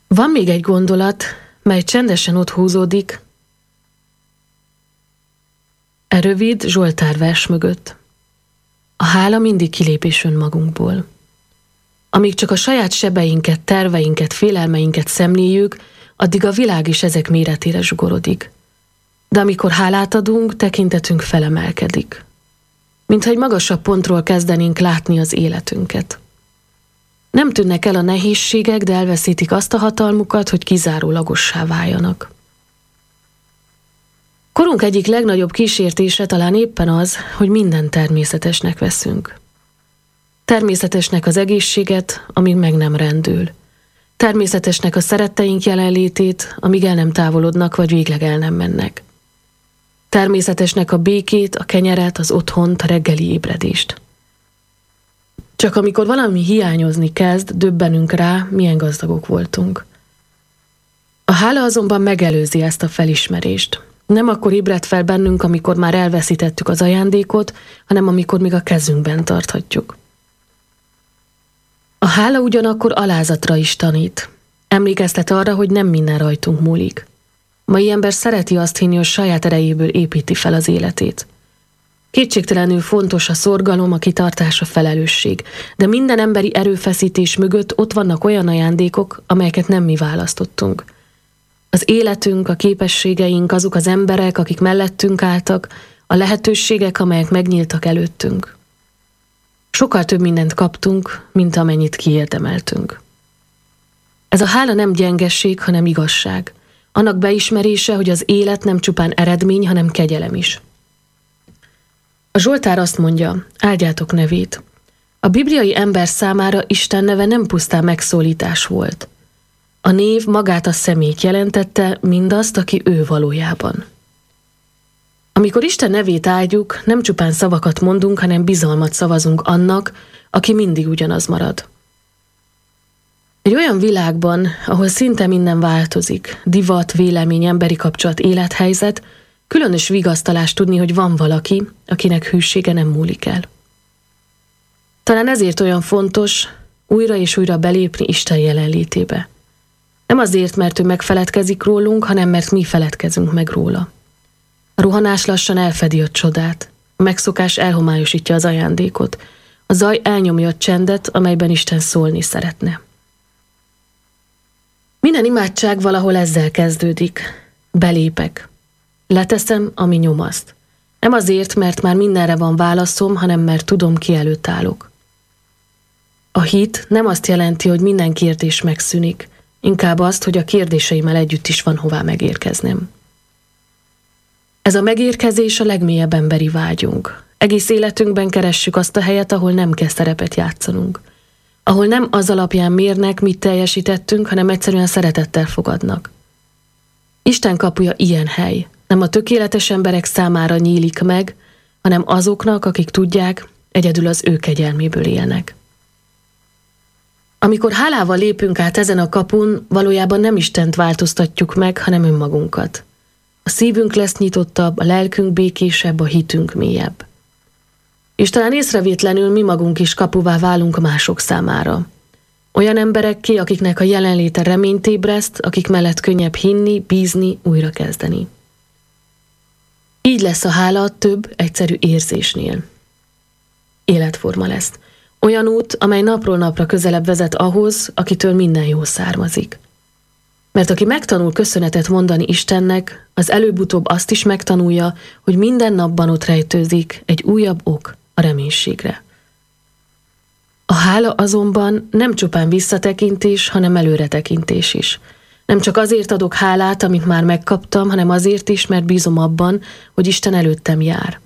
Van még egy gondolat, mely csendesen ott húzódik rövid Zsoltár-vers mögött. A hála mindig kilépés önmagunkból. Amíg csak a saját sebeinket, terveinket, félelmeinket szemléljük, addig a világ is ezek méretére zsugorodik. De amikor hálát adunk, tekintetünk felemelkedik. Mintha egy magasabb pontról kezdenénk látni az életünket. Nem tűnnek el a nehézségek, de elveszítik azt a hatalmukat, hogy kizárólagossá váljanak. Korunk egyik legnagyobb kísértése talán éppen az, hogy minden természetesnek veszünk. Természetesnek az egészséget, amíg meg nem rendül. Természetesnek a szeretteink jelenlétét, amíg el nem távolodnak, vagy végleg el nem mennek. Természetesnek a békét, a kenyeret, az otthont, a reggeli ébredést. Csak amikor valami hiányozni kezd, döbbenünk rá, milyen gazdagok voltunk. A hála azonban megelőzi ezt a felismerést. Nem akkor ébred fel bennünk, amikor már elveszítettük az ajándékot, hanem amikor még a kezünkben tarthatjuk. A hála ugyanakkor alázatra is tanít. Emlékeztet arra, hogy nem minden rajtunk múlik. Mai ember szereti azt hinni, hogy saját erejéből építi fel az életét. Kétségtelenül fontos a szorgalom, a kitartás, a felelősség, de minden emberi erőfeszítés mögött ott vannak olyan ajándékok, amelyeket nem mi választottunk. Az életünk, a képességeink, azok az emberek, akik mellettünk álltak, a lehetőségek, amelyek megnyíltak előttünk. Sokkal több mindent kaptunk, mint amennyit kiérdemeltünk. Ez a hála nem gyengesség, hanem igazság. Annak beismerése, hogy az élet nem csupán eredmény, hanem kegyelem is. A Zsoltár azt mondja, áldjátok nevét. A bibliai ember számára Isten neve nem pusztán megszólítás volt. A név magát a személyt jelentette, mindazt, aki ő valójában. Amikor Isten nevét áldjuk, nem csupán szavakat mondunk, hanem bizalmat szavazunk annak, aki mindig ugyanaz marad. Egy olyan világban, ahol szinte minden változik, divat, vélemény, emberi kapcsolat, élethelyzet, különös vigasztalás tudni, hogy van valaki, akinek hűsége nem múlik el. Talán ezért olyan fontos újra és újra belépni Isten jelenlétébe. Nem azért, mert ő megfeledkezik rólunk, hanem mert mi feledkezünk meg róla. A rohanás lassan elfedi a csodát, a megszokás elhomályosítja az ajándékot, a zaj elnyomja a csendet, amelyben Isten szólni szeretne. Minden imádság valahol ezzel kezdődik. Belépek. Leteszem, ami nyomaszt. Nem azért, mert már mindenre van válaszom, hanem mert tudom, ki előtt állok. A hit nem azt jelenti, hogy minden kérdés megszűnik, inkább azt, hogy a kérdéseimmel együtt is van hová megérkeznem. Ez a megérkezés a legmélyebb emberi vágyunk. Egész életünkben keressük azt a helyet, ahol nem kell szerepet játszanunk. Ahol nem az alapján mérnek, mit teljesítettünk, hanem egyszerűen szeretettel fogadnak. Isten kapuja ilyen hely. Nem a tökéletes emberek számára nyílik meg, hanem azoknak, akik tudják, egyedül az ő kegyelméből élnek. Amikor hálával lépünk át ezen a kapun, valójában nem Istent változtatjuk meg, hanem önmagunkat. A szívünk lesz nyitottabb, a lelkünk békésebb, a hitünk mélyebb. És talán észrevétlenül mi magunk is kapuvá válunk mások számára. Olyan emberekké, akiknek a jelenléte reményt ébreszt, akik mellett könnyebb hinni, bízni, újrakezdeni. Így lesz a hála több egyszerű érzésnél. Életforma lesz. Olyan út, amely napról napra közelebb vezet ahhoz, akitől minden jó származik. Mert aki megtanul köszönetet mondani Istennek, az előbb-utóbb azt is megtanulja, hogy minden napban ott rejtőzik egy újabb ok a reménységre. A hála azonban nem csupán visszatekintés, hanem előretekintés is. Nem csak azért adok hálát, amit már megkaptam, hanem azért is, mert bízom abban, hogy Isten előttem jár.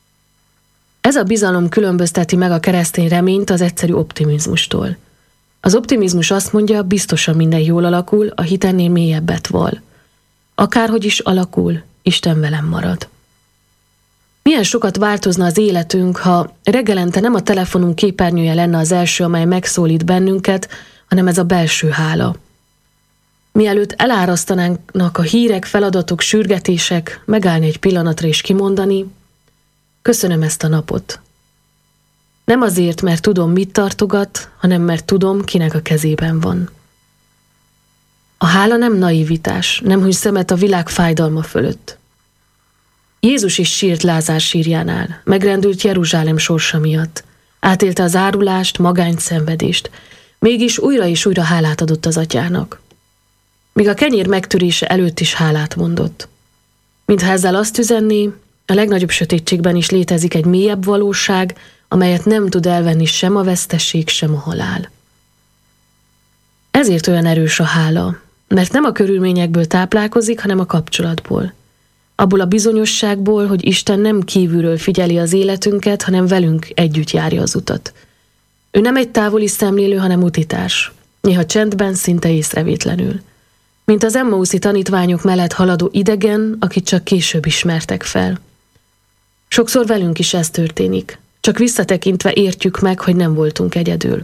Ez a bizalom különbözteti meg a keresztény reményt az egyszerű optimizmustól. Az optimizmus azt mondja, biztosan minden jól alakul, a hit ennél mélyebbet val. Akárhogy is alakul, Isten velem marad. Milyen sokat változna az életünk, ha reggelente nem a telefonunk képernyője lenne az első, amely megszólít bennünket, hanem ez a belső hála. Mielőtt elárasztanának a hírek, feladatok, sürgetések, megállni egy pillanatra és kimondani, köszönöm ezt a napot. Nem azért, mert tudom, mit tartogat, hanem mert tudom, kinek a kezében van. A hála nem naivitás, nem húny szemet a világ fájdalma fölött. Jézus is sírt Lázár sírjánál, megrendült Jeruzsálem sorsa miatt. Átélte az árulást, magányt, szenvedést. Mégis újra és újra hálát adott az atyának. Míg a kenyér megtörése előtt is hálát mondott. Mintha ezzel azt üzenné, a legnagyobb sötétségben is létezik egy mélyebb valóság, amelyet nem tud elvenni sem a vesztesség, sem a halál. Ezért olyan erős a hála, mert nem a körülményekből táplálkozik, hanem a kapcsolatból. Abból a bizonyosságból, hogy Isten nem kívülről figyeli az életünket, hanem velünk együtt járja az utat. Ő nem egy távoli szemlélő, hanem utitárs. Néha csendben, szinte észrevétlenül. Mint az Emmauszi tanítványok mellett haladó idegen, akit csak később ismertek fel. Sokszor velünk is ez történik. Csak visszatekintve értjük meg, hogy nem voltunk egyedül.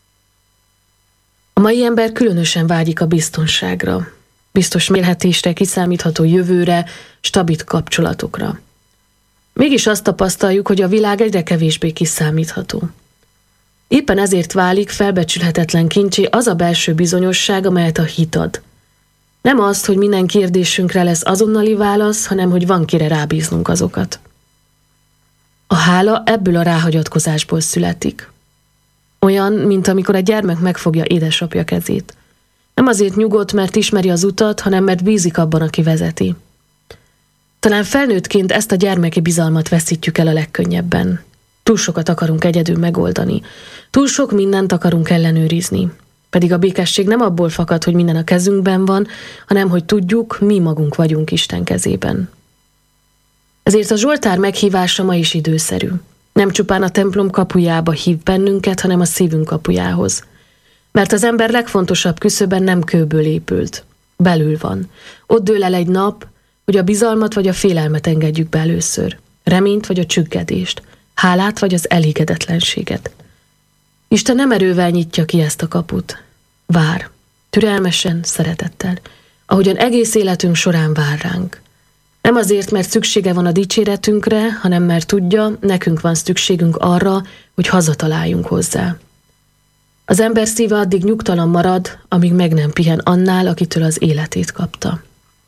A mai ember különösen vágyik a biztonságra. Biztos mérhetésre, kiszámítható jövőre, stabil kapcsolatokra. Mégis azt tapasztaljuk, hogy a világ egyre kevésbé kiszámítható. Éppen ezért válik felbecsülhetetlen kincsé az a belső bizonyosság, amelyet a hit ad. Nem azt, hogy minden kérdésünkre lesz azonnali válasz, hanem hogy van kire rábíznunk azokat. A hála ebből a ráhagyatkozásból születik. Olyan, mint amikor egy gyermek megfogja édesapja kezét. Nem azért nyugodt, mert ismeri az utat, hanem mert bízik abban, aki vezeti. Talán felnőttként ezt a gyermeki bizalmat veszítjük el a legkönnyebben. Túl sokat akarunk egyedül megoldani. Túl sok mindent akarunk ellenőrizni. Pedig a békesség nem abból fakad, hogy minden a kezünkben van, hanem hogy tudjuk, mi magunk vagyunk Isten kezében. Ezért a Zsoltár meghívása ma is időszerű. Nem csupán a templom kapujába hív bennünket, hanem a szívünk kapujához. Mert az ember legfontosabb küszöben nem kőből épült. Belül van. Ott dől el egy nap, hogy a bizalmat vagy a félelmet engedjük be először. Reményt vagy a csüggedést. Hálát vagy az elégedetlenséget. Isten nem erővel nyitja ki ezt a kaput. Vár. Türelmesen, szeretettel. Ahogyan egész életünk során vár ránk. Nem azért, mert szüksége van a dicséretünkre, hanem mert tudja, nekünk van szükségünk arra, hogy hazataláljunk hozzá. Az ember szíve addig nyugtalan marad, amíg meg nem pihen annál, akitől az életét kapta.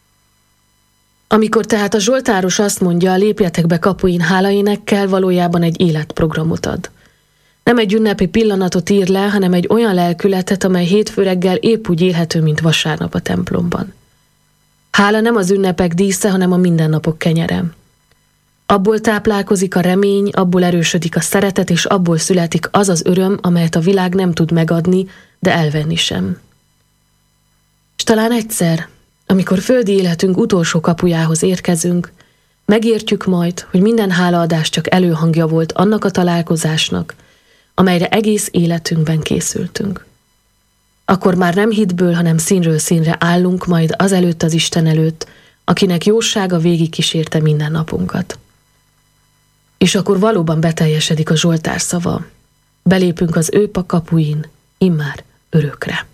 Amikor tehát a zsoltáros azt mondja, lépjetek be kapuin hálaénekkel, valójában egy életprogramot ad. Nem egy ünnepi pillanatot ír le, hanem egy olyan lelkületet, amely hétfő reggel épp úgy élhető, mint vasárnap a templomban. Hála nem az ünnepek dísze, hanem a mindennapok kenyere. Abból táplálkozik a remény, abból erősödik a szeretet, és abból születik az az öröm, amelyet a világ nem tud megadni, de elvenni sem. És talán egyszer, amikor földi életünk utolsó kapujához érkezünk, megértjük majd, hogy minden hálaadás csak előhangja volt annak a találkozásnak, amelyre egész életünkben készültünk. Akkor már nem hitből, hanem színről színre állunk majd azelőtt az Isten előtt, akinek jósága végigkísérte minden napunkat. És akkor valóban beteljesedik a Zsoltár szava. Belépünk az ő kapuin, immár örökre.